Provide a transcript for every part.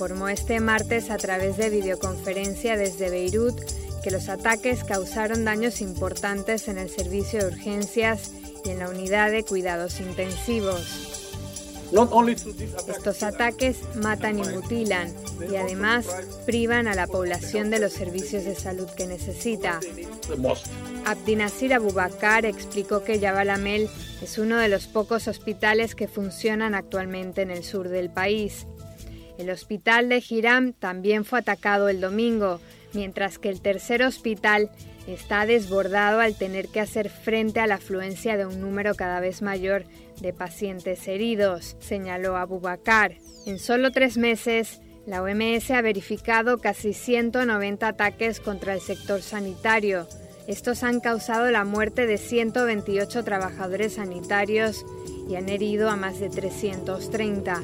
informó este martes a través de videoconferencia desde Beirut que los ataques causaron daños importantes en el servicio de urgencias y en la unidad de cuidados intensivos. Estos ataques matan y mutilan y además privan a la población de los servicios de salud que necesita. Abdinazir Abubakar explicó que Jabal Amel es uno de los pocos hospitales que funcionan actualmente en el sur del país. El hospital de Hiram también fue atacado el domingo, mientras que el tercer hospital está desbordado al tener que hacer frente a la afluencia de un número cada vez mayor de pacientes heridos, señaló Abubakar. En solo 3 meses, la OMS ha verificado casi 190 ataques contra el sector sanitario. Estos han causado la muerte de 128 trabajadores sanitarios y han herido a más de 330.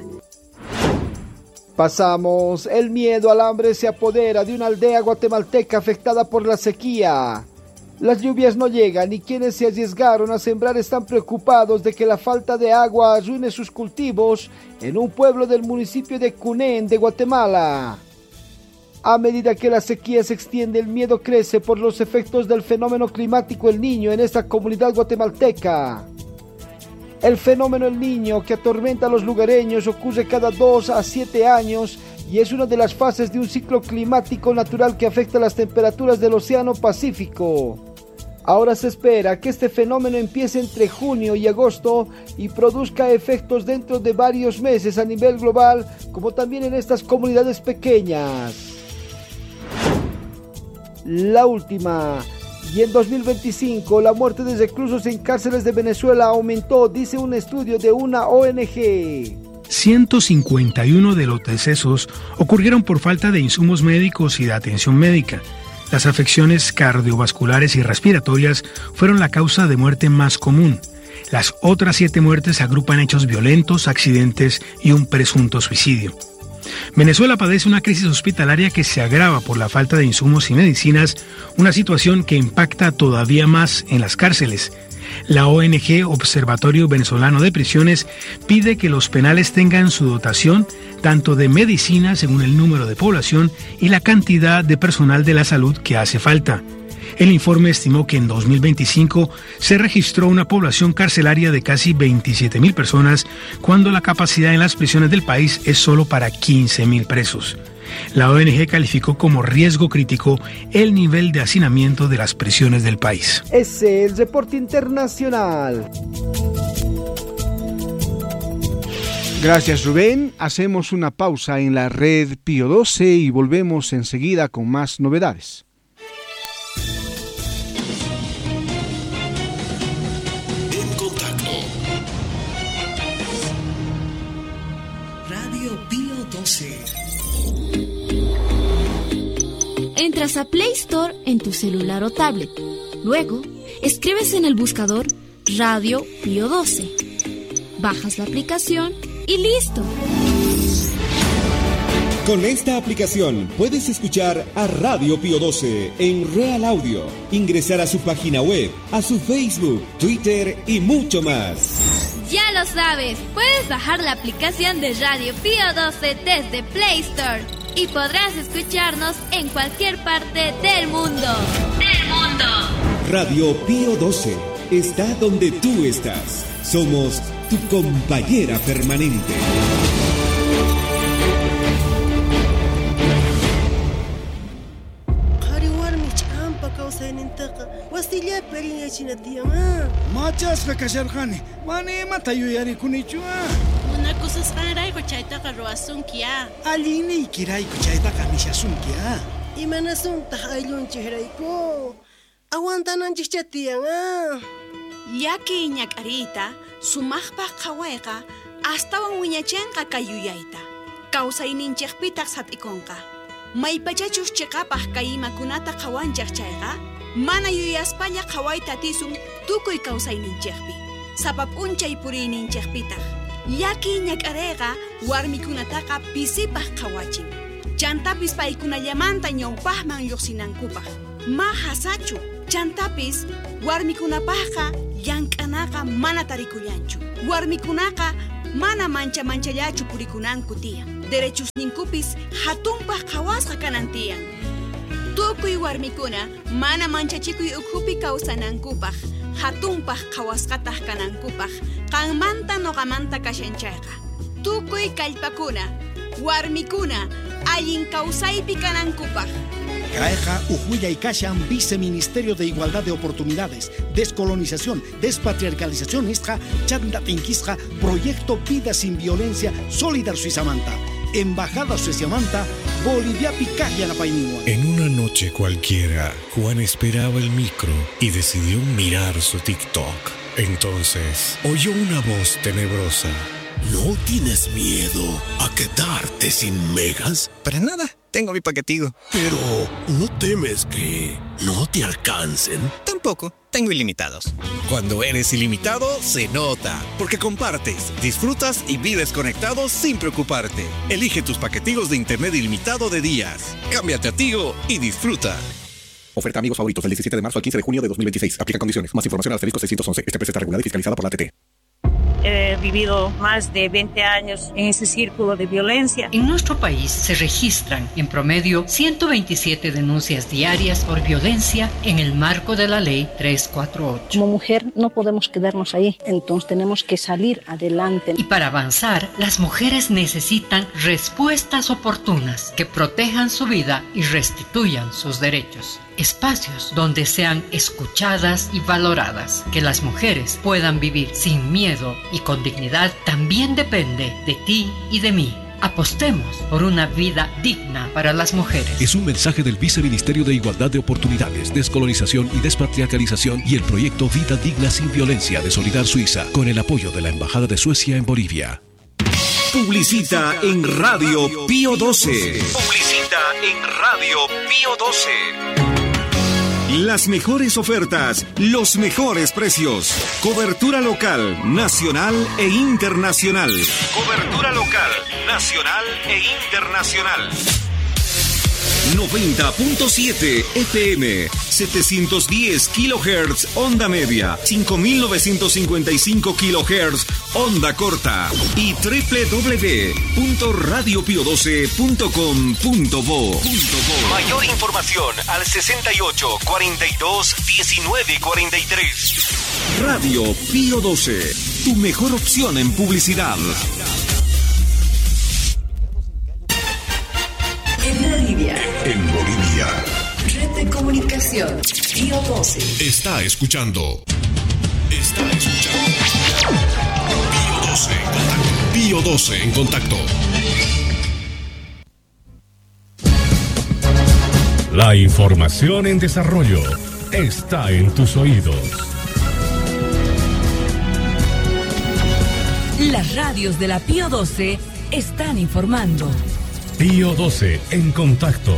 Pasamos. El miedo al hambre se apodera de una aldea guatemalteca afectada por la sequía. Las lluvias no llegan y quienes se arriesgaron a sembrar están preocupados de que la falta de agua arruine sus cultivos en un pueblo del municipio de Cunén de Guatemala. A medida que la sequía se extiende, el miedo crece por los efectos del fenómeno climático El Niño en esta comunidad guatemalteca. El fenómeno El Niño, que atormenta a los lugareños, ocurre cada 2 a 7 años y es una de las fases de un ciclo climático natural que afecta las temperaturas del Océano Pacífico. Ahora se espera que este fenómeno empiece entre junio y agosto y produzca efectos dentro de varios meses a nivel global, como también en estas comunidades pequeñas. La última. Y en 2025 la muerte de reclusos en cárceles de Venezuela aumentó, dice un estudio de una ONG. 151 de los decesos ocurrieron por falta de insumos médicos y de atención médica. Las afecciones cardiovasculares y respiratorias fueron la causa de muerte más común. Las otras 7 muertes agrupan hechos violentos, accidentes y un presunto suicidio. Venezuela padece una crisis hospitalaria que se agrava por la falta de insumos y medicinas, una situación que impacta todavía más en las cárceles. La ONG Observatorio Venezolano de Prisiones pide que los penales tengan su dotación tanto de medicina según el número de población y la cantidad de personal de la salud que hace falta. El informe estimó que en 2025 se registró una población carcelaria de casi 27.000 personas, cuando la capacidad en las prisiones del país es solo para 15.000 presos. La ONG calificó como riesgo crítico el nivel de hacinamiento de las prisiones del país. Ese es el reporte internacional. Gracias, Rubén. Hacemos una pausa en la red Pío 12 y volvemos enseguida con más novedades. Entras a Play Store en tu celular o tablet. Luego, escribes en el buscador Radio Pío 12. Bajas la aplicación y listo. Con esta aplicación puedes escuchar a Radio Pío 12 en Real Audio, ingresar a su página web, a su Facebook, Twitter y mucho más. Ya lo sabes, puedes bajar la aplicación de Radio Pío 12 desde Play Store y podrás escucharnos en cualquier parte del mundo. Radio Pío 12 está donde tú estás. Somos tu compañera permanente. Machas Rakasharhani, Mane Matayuyari Kunichua. Una cosa es para Cochaita Roasunkia. Aline Kirai Cochaita Kamishasunkia. Y Manasunta Ayun Chihraiko. Aguantan Anchichatian. Yaki Ñakarita, Sumajpa Kawaika, hasta Wiñachenka Kayuyaita. Causa ininchekpitak satikonka. Maipachachus chekapaj kaimakunata kawanchakchayga. Mana yuyaspaña kawaita tisum tukuy kawsayninchikpi. Sapap unchay puriyninchikpitaq. Yaki ñakarayqa warmikunataqa pisipaq kawachin. Chantapis paykunallamanta ñawpaqman lluqsinankupaq. Ma hasachu. Chantapis warmikunapaqqa llank'anaqa mana tarikullanchu. Warmikunaqa mana manchallachu purikunanku tiyan. derechos ninkupis hatunpaq qhawasqa kanantiyan. Tukuy warmikuna mana manchachikuy ukhupi kawsanankupaq, hatunpaq qhawasqataq kanankupaq, qanmanta noqamanta kashanchayqa. Tukuy kallpakuna, warmikuna, allin kawsaypi kanankupaq. Kayqa ujuya y kashan Viceministerio de Igualdad de Oportunidades, Descolonización, Despatriarcalización isqa chanda tinkisqa Proyecto Vida Sin Violencia Solidar Suizamanta. Embajada Suizamanta, Bolivia Picaya Napainigua. En una noche cualquiera, Juan esperaba el micro y decidió mirar su TikTok. Entonces, oyó una voz tenebrosa. ¿No tienes miedo a quedarte sin megas? Para nada, tengo mi paquetigo. Pero, ¿no temes que no te alcancen? Tampoco, tengo ilimitados. Cuando eres ilimitado, se nota. Porque compartes, disfrutas y vives conectado sin preocuparte. Elige tus paquetigos de internet ilimitado de días. Cámbiate a Tigo y disfruta. Oferta amigos favoritos del 17 de marzo al 15 de junio de 2026. Aplica condiciones. Más información al asterisco 611. Esta empresa está regulada y fiscalizada por la ATT. He vivido más de 20 años en ese círculo de violencia. En nuestro país se registran en promedio 127 denuncias diarias por violencia en el marco de la ley 348. Como mujer no podemos quedarnos ahí, entonces tenemos que salir adelante. Y para avanzar, las mujeres necesitan respuestas oportunas que protejan su vida y restituyan sus derechos. Espacios donde sean escuchadas y valoradas. Que las mujeres puedan vivir sin miedo y con dignidad también depende de ti y de mí. Apostemos por una vida digna para las mujeres. Es un mensaje del Viceministerio de Igualdad de Oportunidades, Descolonización y Despatriarcalización y el proyecto Vida Digna Sin Violencia de Solidar Suiza, con el apoyo de la Embajada de Suecia en Bolivia. Publicita en Radio Pío 12. Publicita en Radio Pío 12. Las mejores ofertas, los mejores precios. Cobertura local, nacional e internacional. Cobertura local, nacional e internacional. 90.7 FM, 710 kHz onda media, 5955 kHz onda corta y www.radiopio12.com.bo. Mayor información al 68 42 19 43. Radio Pío 12, tu mejor opción en publicidad. En Bolivia. Red de Comunicación Pío 12. Está escuchando. Pío 12 en contacto. La información en desarrollo está en tus oídos. Las radios de la Pío 12 están informando. Pío 12 en contacto.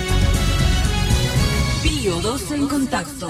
Pío 12 en contacto.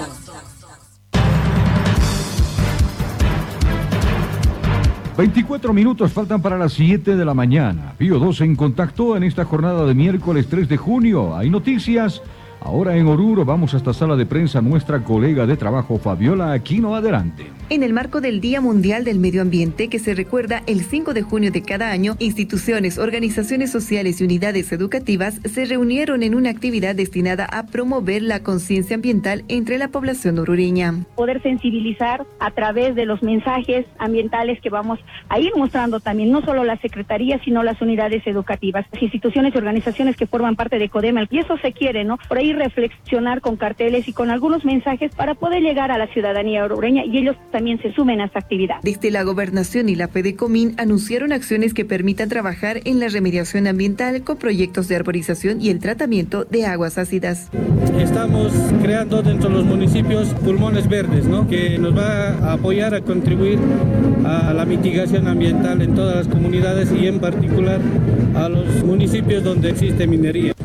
...24 minutos faltan para las 7 de la mañana. Pío 12 en contacto en esta jornada de miércoles 3 de junio. Hay noticias. Ahora en Oruro vamos hasta sala de prensa. Nuestra colega de trabajo Fabiola Aquino, adelante. En el marco del Día Mundial del Medio Ambiente, que se recuerda el 5 de junio de cada año, instituciones, organizaciones sociales y unidades educativas se reunieron en una actividad destinada a promover la conciencia ambiental entre la población orureña. Poder sensibilizar a través de los mensajes ambientales que vamos a ir mostrando también, no solo las secretarías, sino las unidades educativas, las instituciones y organizaciones que forman parte de CODEMA. Y eso se quiere, ¿no? Por ahí reflexionar con carteles y con algunos mensajes para poder llegar a la ciudadanía orureña y ellos también se sumen a esta actividad. Desde la Gobernación y la FEDECOMIN anunciaron acciones que permitan trabajar en la remediación ambiental con proyectos de arborización y el tratamiento de aguas ácidas. Estamos creando dentro de los municipios pulmones verdes, ¿no? Que nos va a apoyar a contribuir a la mitigación ambiental en todas las comunidades y en particular a los municipios donde existe minería.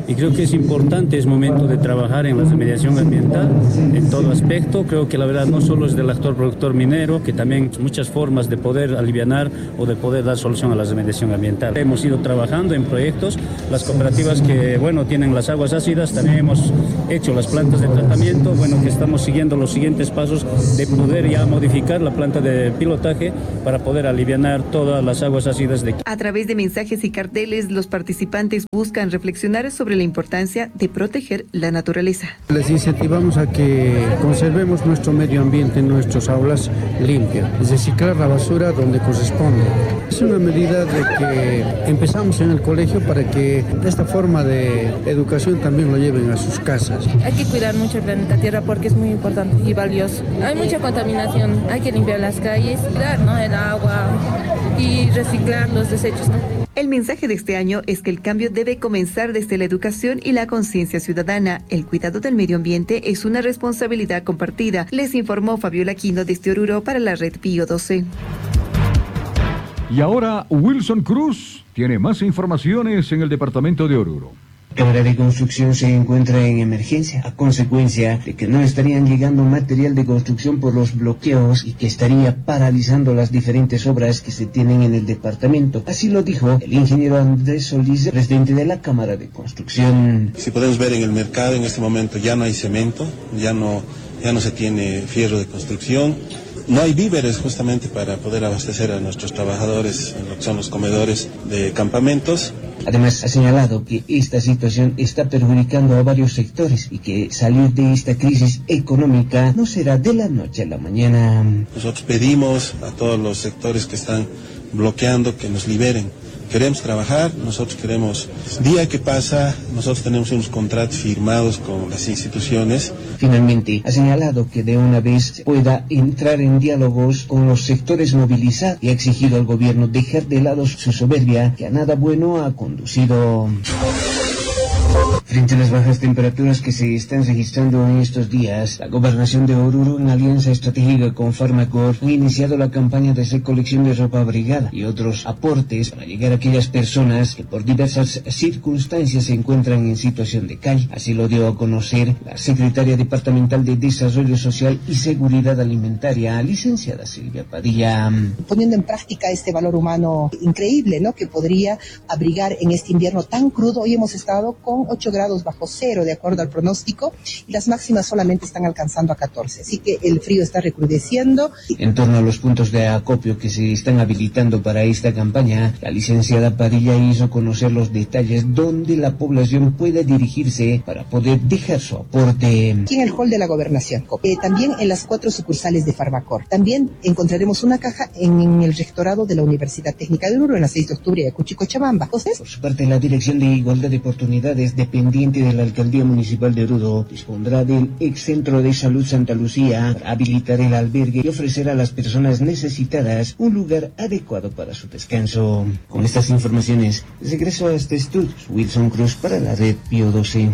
y creo que es importante, es momento de trabajar en la remediación ambiental en todo aspecto. Creo que la verdad no solo es del actor productor minero, que también muchas formas de poder alivianar o de poder dar solución a la remediación ambiental. Hemos ido trabajando en proyectos, las cooperativas que tienen las aguas ácidas, también hemos hecho las plantas de tratamiento, que estamos siguiendo los siguientes pasos de poder ya modificar la planta de pilotaje para poder alivianar todas las aguas ácidas de... A través de mensajes y carteles, los participantes buscan reflexionar sobre la importancia de proteger la naturaleza. Les incentivamos a que conservemos nuestro medio ambiente en nuestras aulas limpio, es reciclar la basura donde corresponde. Es una medida de que empezamos en el colegio para que esta forma de educación también lo lleven a sus casas. Hay que cuidar mucho el planeta Tierra porque es muy importante y valioso. Hay mucha contaminación, hay que limpiar las calles, cuidar, el agua y reciclar los desechos, El mensaje de este año es que el cambio debe comenzar desde la educación y la conciencia ciudadana. El cuidado del medio ambiente es una responsabilidad compartida, les informó Fabiola Quino desde Oruro para la Red Pío 12. Y ahora Wilson Cruz tiene más informaciones en el departamento de Oruro. La Cámara de Construcción se encuentra en emergencia a consecuencia de que no estarían llegando material de construcción por los bloqueos y que estaría paralizando las diferentes obras que se tienen en el departamento. Así lo dijo el ingeniero Andrés Solís, presidente de la Cámara de Construcción. Si podemos ver en el mercado en este momento ya no hay cemento, ya no se tiene fierro de construcción. No hay víveres justamente para poder abastecer a nuestros trabajadores en lo que son los comedores de campamentos. Además, ha señalado que esta situación está perjudicando a varios sectores y que salir de esta crisis económica no será de la noche a la mañana. Nosotros pedimos a todos los sectores que están bloqueando que nos liberen. Queremos trabajar, nosotros queremos, día que pasa, nosotros tenemos unos contratos firmados con las instituciones. Finalmente, ha señalado que de una vez pueda entrar en diálogos con los sectores movilizados y ha exigido al gobierno dejar de lado su soberbia que a nada bueno ha conducido. Frente a las bajas temperaturas que se están registrando en estos días, la Gobernación de Oruro, en alianza estratégica con Farmacor, ha iniciado la campaña de recolección de ropa abrigada y otros aportes para llegar a aquellas personas que por diversas circunstancias se encuentran en situación de calle. Así lo dio a conocer la secretaria departamental de Desarrollo Social y Seguridad Alimentaria, licenciada Silvia Padilla. Poniendo en práctica este valor humano increíble, que podría abrigar en este invierno tan crudo. Hoy hemos estado con 8 grados bajo cero, de acuerdo al pronóstico, y las máximas solamente están alcanzando a 14, así que el frío está recrudeciendo. En torno a los puntos de acopio que se están habilitando para esta campaña, la licenciada Padilla hizo conocer los detalles donde la población puede dirigirse para poder dejar su aporte. Aquí en el hall de la Gobernación, también en las 4 sucursales de Farmacor. También encontraremos una caja en el rectorado de la Universidad Técnica de Oruro, en la 6 de octubre de Cochabamba. Por su parte, la Dirección de Igualdad de Oportunidades, dependiente de la Alcaldía Municipal de Oruro, dispondrá del ex Centro de Salud Santa Lucía para habilitar el albergue y ofrecer a las personas necesitadas un lugar adecuado para su descanso. Con estas informaciones, regreso a este estudio. Wilson Cruz para la Red Pío 12.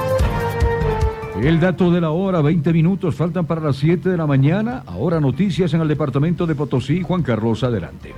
El dato de la hora, 20 minutos, faltan para las 7 de la mañana. Ahora noticias en el departamento de Potosí. Juan Carlos, adelante.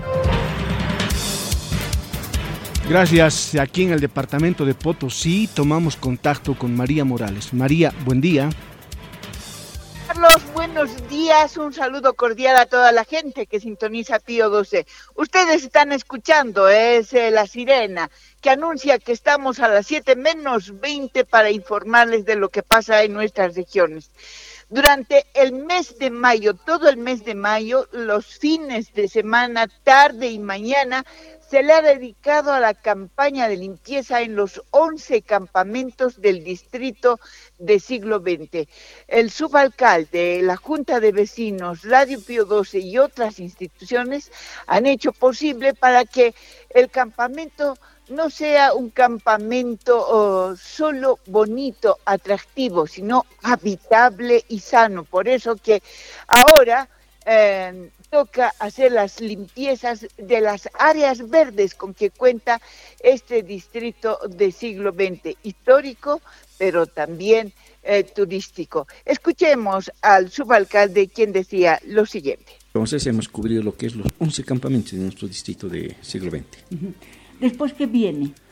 Gracias. Aquí en el departamento de Potosí tomamos contacto con María Morales. María, buen día. Carlos, buenos días. Un saludo cordial a toda la gente que sintoniza Pío 12. Ustedes están escuchando, es la sirena que anuncia que estamos a las 7:20 para informarles de lo que pasa en nuestras regiones. Durante el mes de mayo, todo el mes de mayo, los fines de semana, tarde y mañana, se le ha dedicado a la campaña de limpieza en los 11 campamentos del distrito de Siglo XX. El subalcalde, la Junta de Vecinos, Radio Pío 12 y otras instituciones han hecho posible para que el campamento no sea un campamento solo bonito, atractivo, sino habitable y sano. Por eso que ahora toca hacer las limpiezas de las áreas verdes con que cuenta este distrito de Siglo XX, histórico, pero también turístico. Escuchemos al subalcalde, quien decía lo siguiente. Entonces hemos cubrido lo que es los 11 campamentos de nuestro distrito de Siglo XX. Después, ¿qué viene?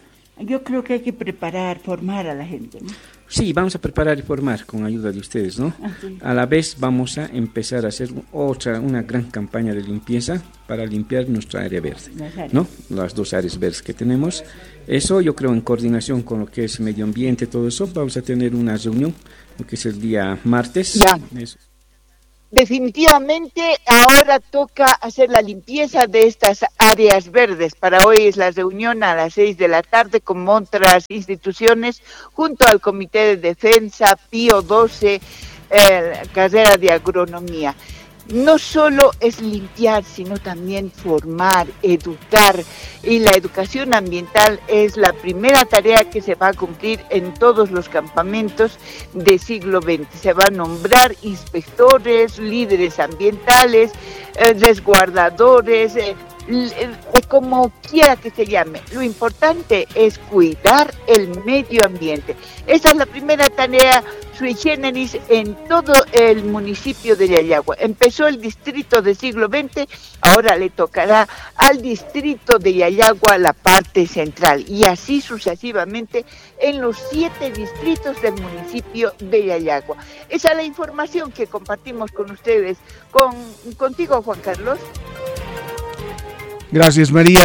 Yo creo que hay que preparar, formar a la gente, ¿no? Sí, vamos a preparar y formar con ayuda de ustedes, ¿no? Sí. A la vez vamos a empezar a hacer una gran campaña de limpieza para limpiar nuestra área verde, ¿no? Las 2 áreas verdes que tenemos. Eso yo creo en coordinación con lo que es medio ambiente, todo eso, vamos a tener una reunión, lo que es el día martes. Ya. Eso. Definitivamente ahora toca hacer la limpieza de estas áreas verdes. Para hoy es la reunión a las 6 de la tarde con otras instituciones junto al Comité de Defensa, Pío 12, carrera de agronomía. No solo es limpiar, sino también formar, educar, y la educación ambiental es la primera tarea que se va a cumplir en todos los campamentos del siglo XX. Se va a nombrar inspectores, líderes ambientales, resguardadores, como quiera que se llame. Lo importante es cuidar el medio ambiente. Esa es la primera tarea sui generis en todo el municipio de Yayagua. Empezó el distrito del siglo XX, ahora le tocará al distrito de Yayagua la parte central, y así sucesivamente en los 7 distritos del municipio de Yayagua. Esa es la información que compartimos con ustedes. Contigo, Juan Carlos. Gracias, María.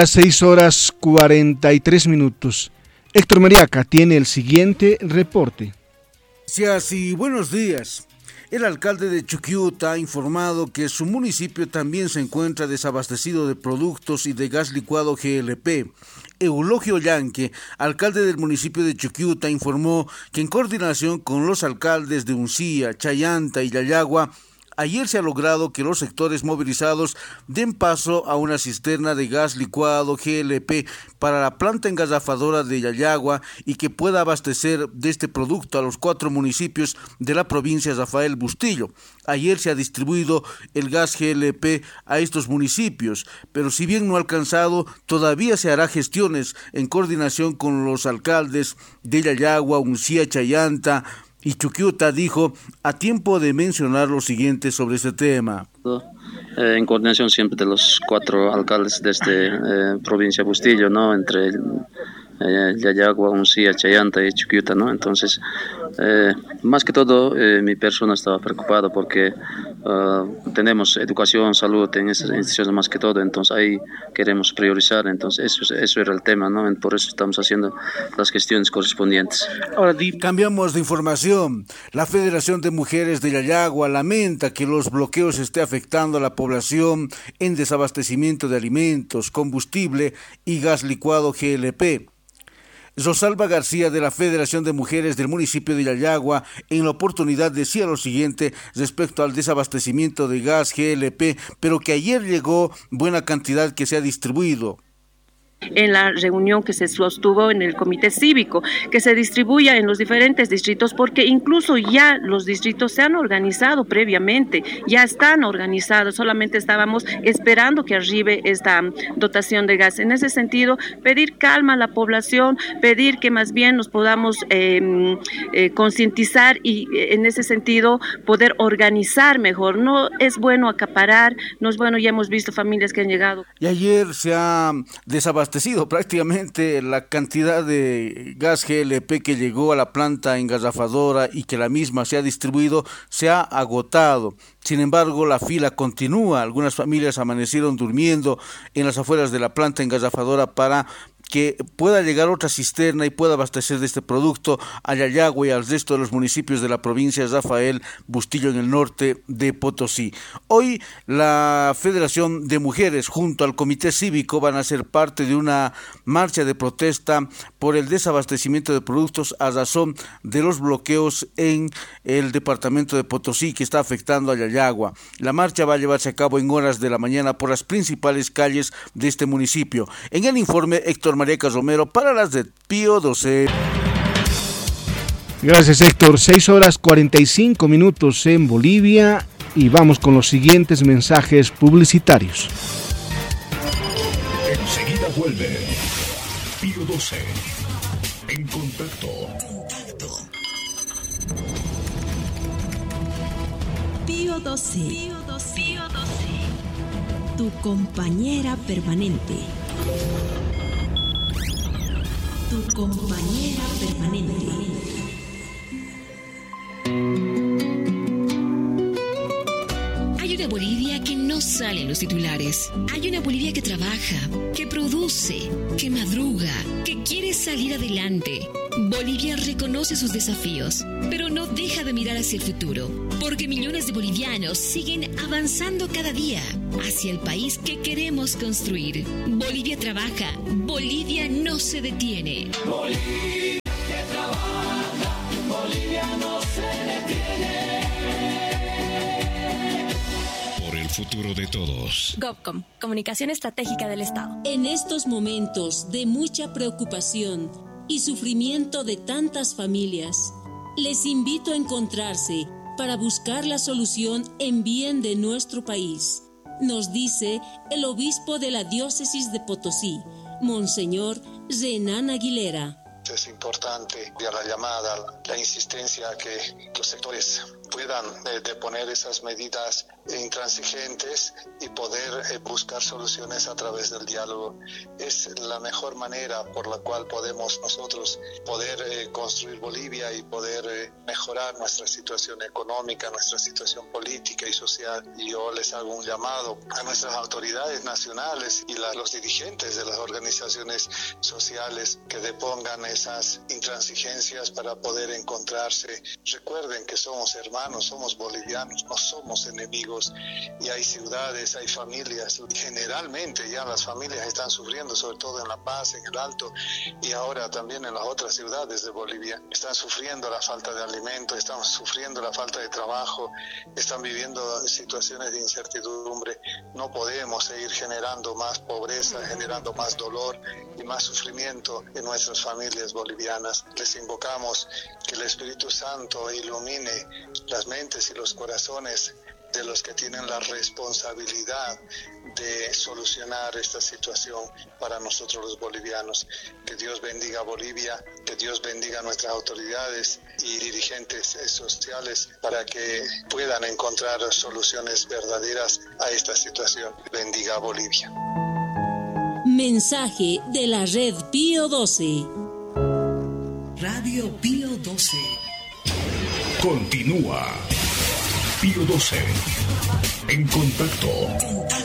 6:43. Héctor Mariaca tiene el siguiente reporte. Gracias y buenos días. El alcalde de Chuquiuta ha informado que su municipio también se encuentra desabastecido de productos y de gas licuado GLP. Eulogio Yanque, alcalde del municipio de Chuquiuta, informó que en coordinación con los alcaldes de Uncía, Chayanta y Yayagua, ayer se ha logrado que los sectores movilizados den paso a una cisterna de gas licuado GLP para la planta engasafadora de Yayagua y que pueda abastecer de este producto a los 4 municipios de la provincia de Rafael Bustillo. Ayer se ha distribuido el gas GLP a estos municipios, pero si bien no ha alcanzado, todavía se hará gestiones en coordinación con los alcaldes de Yayagua, Uncía, Chayanta y Chuquiuta, dijo, a tiempo de mencionar lo siguiente sobre este tema. En coordinación siempre de los 4 alcaldes de esta provincia de Bustillo, ¿no? Entre Yayagua, Uncía, Chayanta y Chuquiuta, ¿no? Entonces, más que todo, mi persona estaba preocupada porque tenemos educación, salud en esas instituciones más que todo, entonces ahí queremos priorizar, entonces eso era el tema, ¿no? Por eso estamos haciendo las gestiones correspondientes. Ahora cambiamos de información. La Federación de Mujeres de Yayagua lamenta que los bloqueos esté afectando a la población en desabastecimiento de alimentos, combustible y gas licuado GLP. Rosalba García, de la Federación de Mujeres del municipio de Yayagua, en la oportunidad decía lo siguiente respecto al desabastecimiento de gas GLP, pero que ayer llegó buena cantidad que se ha distribuido. En la reunión que se sostuvo en el comité cívico, que se distribuya en los diferentes distritos, porque incluso ya los distritos se han organizado previamente, ya están organizados, solamente estábamos esperando que arribe esta dotación de gas. En ese sentido, pedir calma a la población, pedir que más bien nos podamos concientizar y en ese sentido poder organizar mejor. No es bueno acaparar, no es bueno, ya hemos visto familias que han llegado. Y ayer se ha desabastecido prácticamente la cantidad de gas GLP que llegó a la planta engasafadora y que la misma se ha distribuido, se ha agotado. Sin embargo, la fila continúa. Algunas familias amanecieron durmiendo en las afueras de la planta engasafadora para que pueda llegar otra cisterna y pueda abastecer de este producto a Yayagua y al resto de los municipios de la provincia de Rafael Bustillo en el norte de Potosí. Hoy la Federación de Mujeres junto al Comité Cívico van a ser parte de una marcha de protesta por el desabastecimiento de productos a razón de los bloqueos en el departamento de Potosí que está afectando a Yayagua. La marcha va a llevarse a cabo en horas de la mañana por las principales calles de este municipio. En el informe, Héctor Mariaca Romero para las de Pío 12. Gracias, Héctor. 6:45 en Bolivia y vamos con los siguientes mensajes publicitarios. Enseguida vuelve Pío 12. En contacto. Pío 12. Pío 12. Pío 12. Tu compañera permanente. tu compañera permanente. Hay una Bolivia que no sale en los titulares. Hay una Bolivia que trabaja, que produce, que madruga, que quiere salir adelante. Bolivia reconoce sus desafíos, pero no deja de mirar hacia el futuro, porque millones de bolivianos siguen avanzando cada día hacia el país que queremos construir. Bolivia trabaja, Bolivia no se detiene. Bolivia que trabaja, Bolivia no se detiene. Por el futuro de todos. GovCom, Comunicación Estratégica del Estado. En estos momentos de mucha preocupación y sufrimiento de tantas familias, les invito a encontrarse para buscar la solución en bien de nuestro país, nos dice el obispo de la diócesis de Potosí, Monseñor Renan Aguilera. Es importante la llamada, la insistencia a que los sectores puedan deponer esas medidas intransigentes y poder buscar soluciones a través del diálogo. Es la mejor manera por la cual podemos nosotros poder construir Bolivia y poder mejorar nuestra situación económica, nuestra situación política y social. Y yo les hago un llamado a nuestras autoridades nacionales y los dirigentes de las organizaciones sociales que depongan esas intransigencias para poder encontrarse. Recuerden que somos hermanos, somos bolivianos, no somos enemigos, y hay ciudades, hay familias, generalmente ya las familias están sufriendo, sobre todo en La Paz, en el Alto, y ahora también en las otras ciudades de Bolivia, están sufriendo la falta de alimentos, están sufriendo la falta de trabajo, están viviendo situaciones de incertidumbre. No podemos seguir generando más pobreza, generando más dolor y más sufrimiento en nuestras familias bolivianas. Les invocamos que el Espíritu Santo ilumine las mentes y los corazones de los que tienen la responsabilidad de solucionar esta situación para nosotros los bolivianos. Que Dios bendiga a Bolivia, que Dios bendiga a nuestras autoridades y dirigentes sociales para que puedan encontrar soluciones verdaderas a esta situación. Bendiga a Bolivia. Mensaje de la Red Pío XII. Radio Pío XII. Continúa Pío XII. En contacto.